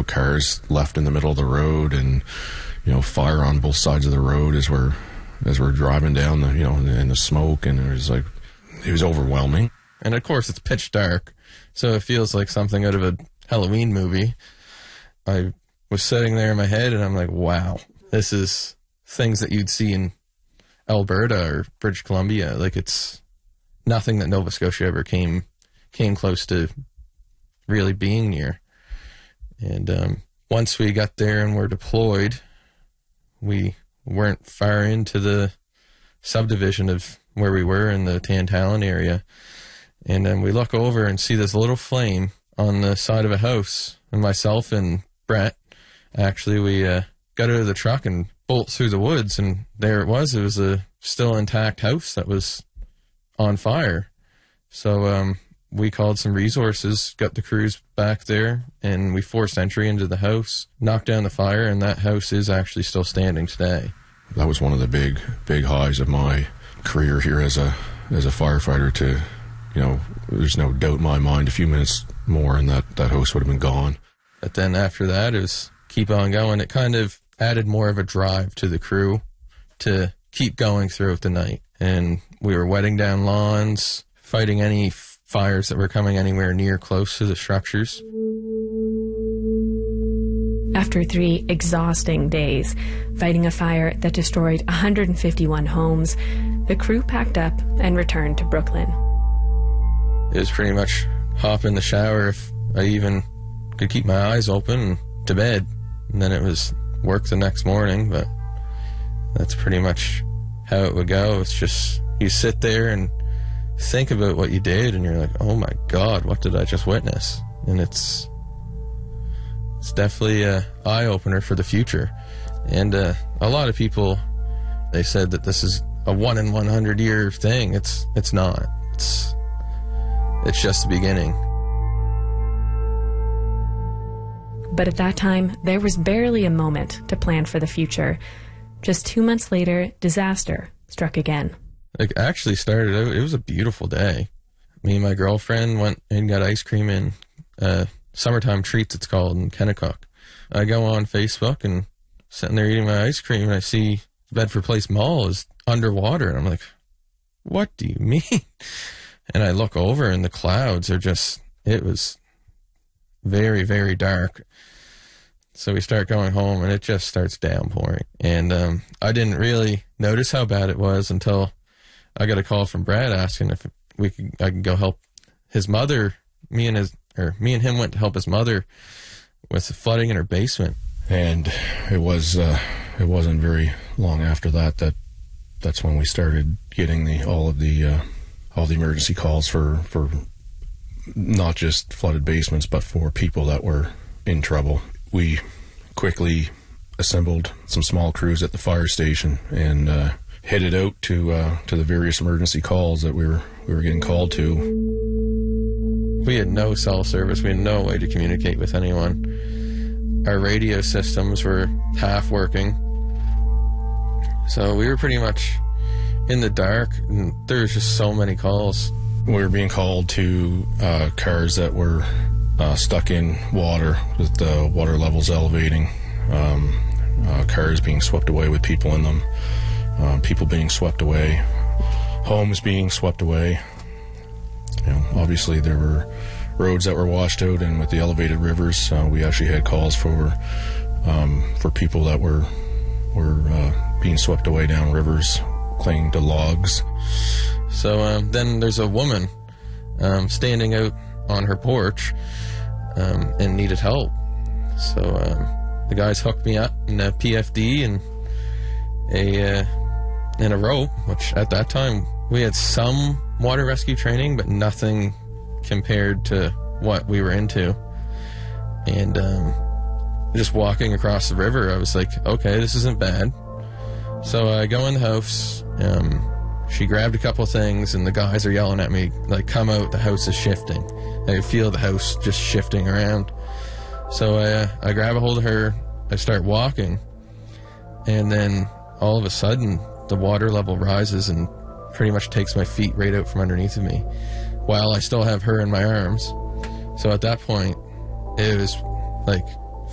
cars left in the middle of the road, and fire on both sides of the road as we're driving down the in the smoke, and it was overwhelming. And of course it's pitch dark, so it feels like something out of a Halloween movie. I was sitting there in my head and I'm like, wow, this is things that you'd see in Alberta or British Columbia. Like, it's nothing that Nova Scotia ever came close to really being near. And once we got there and were deployed, we weren't far into the subdivision of where we were in the Tantallon area. And then we look over and see this little flame on the side of a house. And myself and Brett, actually, we got out of the truck and bolt through the woods. And there it was. It was a still intact house that was on fire. So we called some resources, got the crews back there, and we forced entry into the house, knocked down the fire, and that house is actually still standing today. That was one of the big highs of my career here as a firefighter. To there's no doubt in my mind, a few minutes more and that house would have been gone. But then after that, it was keep on going. It kind of added more of a drive to the crew to keep going throughout the night. And we were wetting down lawns, fighting any fires that were coming anywhere near close to the structures. After 3 exhausting days fighting a fire that destroyed 151 homes, the crew packed up and returned to Brooklyn. It was pretty much hop in the shower if I even could keep my eyes open, and to bed. And then it was work the next morning, but that's pretty much how it would go. It's just, you sit there and think about what you did, and you're like, oh my God, what did I just witness? And it's definitely an eye-opener for the future. And a lot of people, they said that this is a 1 in 100 year thing. It's not. It's just the beginning. But at that time, there was barely a moment to plan for the future. Just 2 months later, disaster struck again. It actually started out, it was a beautiful day. Me and my girlfriend went and got ice cream in Summertime Treats, it's called, in Kennecott. I go on Facebook and sitting there eating my ice cream, and I see Bedford Place Mall is underwater, and I'm like, what do you mean? And I look over, and the clouds are just, it was very, very dark. So we start going home, and it just starts downpouring. And I didn't really notice how bad it was until I got a call from Brad asking if I could go help his mother. Me and him went to help his mother with the flooding in her basement. And it wasn't very long after that's when we started getting all the emergency calls for not just flooded basements, but for people that were in trouble. We quickly assembled some small crews at the fire station and headed out to the various emergency calls that we were getting called to. We had no cell service. We had no way to communicate with anyone. Our radio systems were half working. So we were pretty much in the dark, and there was just so many calls. We were being called to cars that were stuck in water with the water levels elevating, cars being swept away with people in them, people being swept away, homes being swept away. Obviously there were roads that were washed out, and with the elevated rivers, we actually had calls for people that were being swept away down rivers, clinging to logs. So then there's a woman standing out on her porch and needed help. So the guys hooked me up in a PFD and a rope, which at that time we had some water rescue training, but nothing compared to what we were into. And just walking across the river, I was like, okay, this isn't bad. So I go in the house. She grabbed a couple things, and the guys are yelling at me, like, come out, the house is shifting. I feel the house just shifting around. So I grab a hold of her, I start walking, and then all of a sudden, the water level rises and pretty much takes my feet right out from underneath of me, while I still have her in my arms. So at that point, it was like